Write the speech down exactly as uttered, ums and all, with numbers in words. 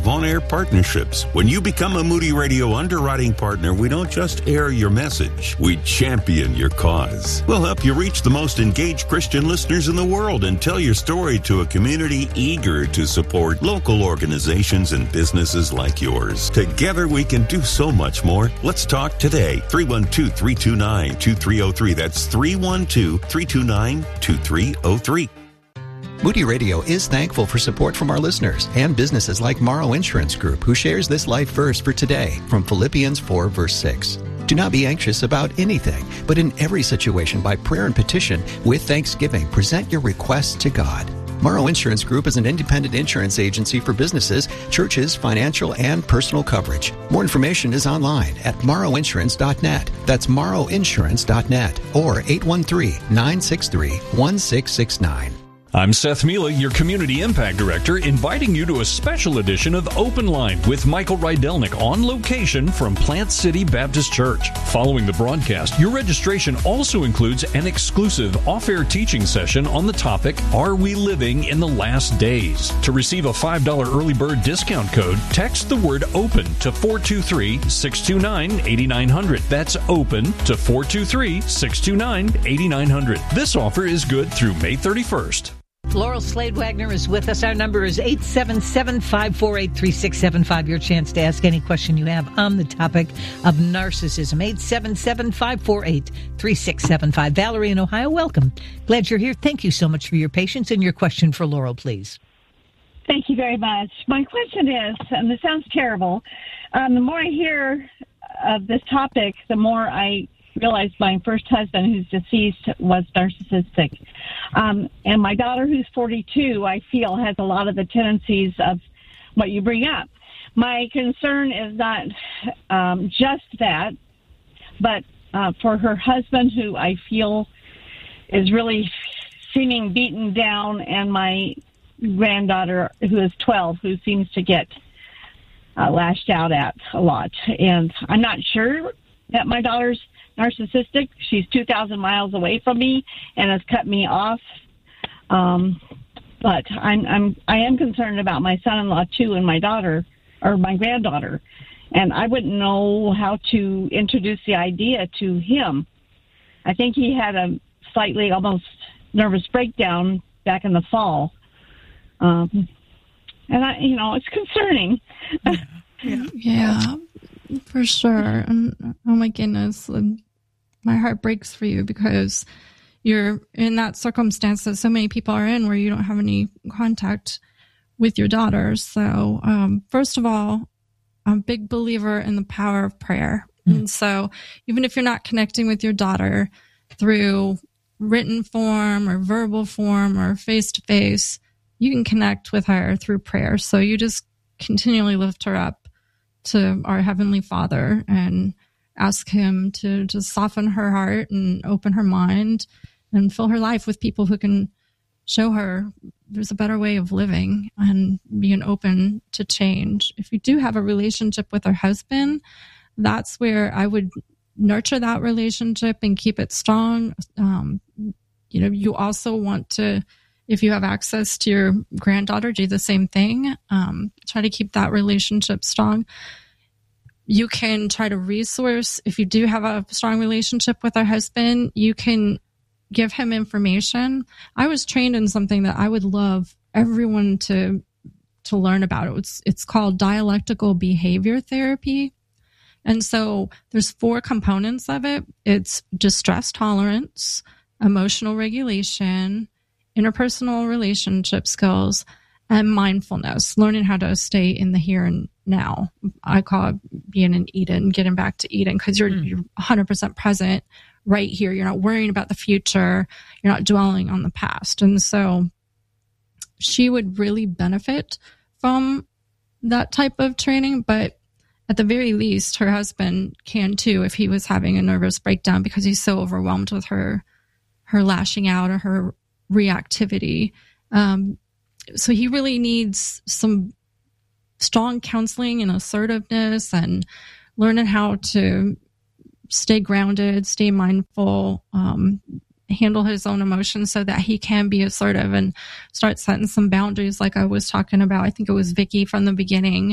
of on-air partnerships. When you become a Moody Radio underwriting partner, we don't just air your message, we champion your cause. We'll help you reach the most engaged Christian listeners in the world and tell your story to a community eager to support local organizations and businesses like yours. Together we can do so much more. Let's talk today. three one two, three two nine, two three zero three. That's three one two, three two nine, two three zero three. Moody Radio is thankful for support from our listeners and businesses like Morrow Insurance Group, who shares this life verse for today from Philippians four, verse six. Do not be anxious about anything, but in every situation by prayer and petition with thanksgiving, present your requests to God. Morrow Insurance Group is an independent insurance agency for businesses, churches, financial, and personal coverage. More information is online at morrow insurance dot net. That's morrow insurance dot net or eight one three, nine six three, one six six nine. I'm Seth Mila, your Community Impact Director, inviting you to a special edition of Open Line with Michael Rydelnik on location from Plant City Baptist Church. Following the broadcast, your registration also includes an exclusive off-air teaching session on the topic, Are We Living in the Last Days? To receive a five dollars early bird discount code, text the word OPEN to four two three, six two nine, eight nine zero zero. That's OPEN to four two three, six two nine, eight nine zero zero. This offer is good through May thirty-first. Laurel Slade Wagner is with us. Our number is eight seven seven, five four eight, three six seven five. Your chance to ask any question you have on the topic of narcissism. eight seven seven, five four eight, three six seven five. Valerie in Ohio, welcome. Glad you're here. Thank you so much for your patience. And your question for Laurel, please. Thank you very much. My question is, and this sounds terrible, um, the more I hear of this topic, the more I realized my first husband, who's deceased, was narcissistic. Um, and my daughter, who's forty-two, I feel has a lot of the tendencies of what you bring up. My concern is not um, just that, but uh, for her husband, who I feel is really seeming beaten down, and my granddaughter, who is twelve, who seems to get uh, lashed out at a lot. And I'm not sure that my daughter's narcissistic. She's two thousand miles away from me and has cut me off. Um, but I'm, I'm, I am concerned about my son-in-law too, and my daughter, or my granddaughter. And I wouldn't know how to introduce the idea to him. I think he had a slightly almost nervous breakdown back in the fall. Um, and I, you know, it's concerning. Yeah. Yeah. For sure. And, oh my goodness. My heart breaks for you because you're in that circumstance that so many people are in where you don't have any contact with your daughter. So, um, first of all, I'm a big believer in the power of prayer. Mm. And so even if you're not connecting with your daughter through written form or verbal form or face to face, you can connect with her through prayer. So you just continually lift her up to our Heavenly Father and ask Him to just soften her heart and open her mind and fill her life with people who can show her there's a better way of living and being open to change. If you do have a relationship with her husband, that's where I would nurture that relationship and keep it strong. Um, you know, you also want to, if you have access to your granddaughter, do the same thing. Um, try to keep that relationship strong. You can try to resource, if you do have a strong relationship with her husband, you can give him information. I was trained in something that I would love everyone to to learn about. It's, it's called dialectical behavior therapy. And so there's four components of it. It's distress tolerance, emotional regulation, interpersonal relationship skills, and mindfulness, learning how to stay in the here and now. I call it being in Eden, getting back to Eden, because you're, mm. you're one hundred percent present right here. You're not worrying about the future. You're not dwelling on the past. And so she would really benefit from that type of training, but at the very least, her husband can too if he was having a nervous breakdown because he's so overwhelmed with her, her lashing out or her reactivity. Um, so he really needs some strong counseling and assertiveness and learning how to stay grounded, stay mindful, um, handle his own emotions so that he can be assertive and start setting some boundaries like I was talking about. I think it was Vicky from the beginning.